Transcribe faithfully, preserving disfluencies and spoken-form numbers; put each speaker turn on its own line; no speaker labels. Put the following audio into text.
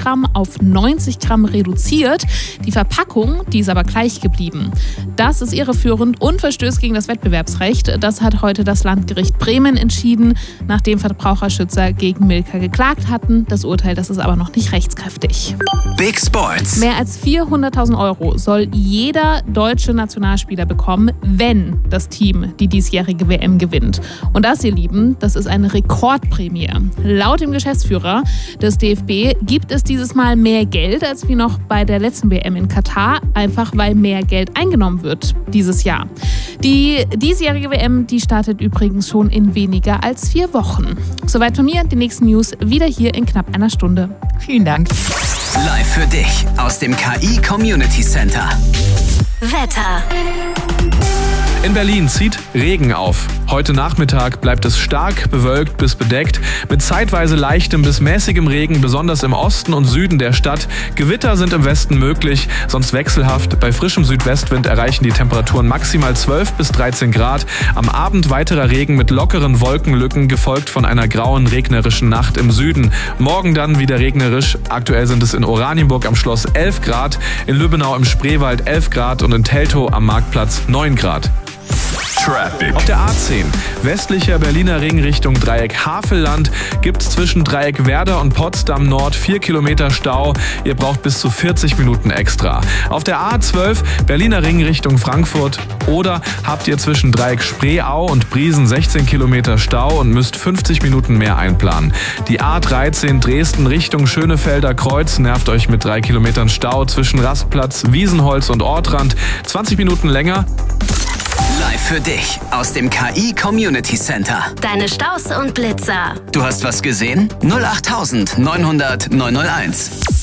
Gramm auf neunzig Gramm reduziert. Die Verpackung, die ist aber gleich geblieben. Das ist irreführend und verstößt gegen das Wettbewerbsrecht. Das hat heute das Landgericht Bremen entschieden, nachdem Verbraucherschützer gegen Milka geklagt hatten. Das Urteil, das ist aber noch nicht rechtskräftig.
Big Sports.
Mehr als vierhunderttausend Euro soll jeder deutsche Nationalspieler bekommen, wenn das Team die diesjährige W M gewinnt. Und das, ihr Lieben, das ist eine Rekordprämie. Laut dem Geschäftsführer des D F B gibt es dieses Mal mehr Geld als wie noch bei der letzten W M in Katar, einfach weil mehr Geld eingenommen wird dieses Jahr. Die diesjährige W M, die startet übrigens schon in weniger als vier Wochen. Soweit von mir, die nächsten News wieder hier in knapp einer Stunde.
Vielen Dank.
Live für dich aus dem K I Community Center.
Wetter.
In Berlin zieht Regen auf. Heute Nachmittag bleibt es stark bewölkt bis bedeckt, mit zeitweise leichtem bis mäßigem Regen, besonders im Osten und Süden der Stadt. Gewitter sind im Westen möglich, sonst wechselhaft. Bei frischem Südwestwind erreichen die Temperaturen maximal zwölf bis dreizehn Grad. Am Abend weiterer Regen mit lockeren Wolkenlücken, gefolgt von einer grauen, regnerischen Nacht im Süden. Morgen dann wieder regnerisch. Aktuell sind es in Oranienburg am Schloss elf Grad, in Lübbenau im Spreewald elf Grad und in Teltow am Marktplatz neun Grad.
Traffic.
Auf der A zehn, westlicher Berliner Ring Richtung Dreieck Havelland, gibt es zwischen Dreieck Werder und Potsdam Nord vier Kilometer Stau. Ihr braucht bis zu vierzig Minuten extra. Auf der A zwölf, Berliner Ring Richtung Frankfurt, oder habt ihr zwischen Dreieck Spreeau und Briesen sechzehn Kilometer Stau und müsst fünfzig Minuten mehr einplanen. Die A dreizehn, Dresden Richtung Schönefelder Kreuz, nervt euch mit drei Kilometern Stau zwischen Rastplatz, Wiesenholz und Ortrand. zwanzig Minuten länger.
Live für dich aus dem K I Community Center.
Deine Staus und Blitzer.
Du hast was gesehen? null acht neunhundert neunhunderт neunhunderteins.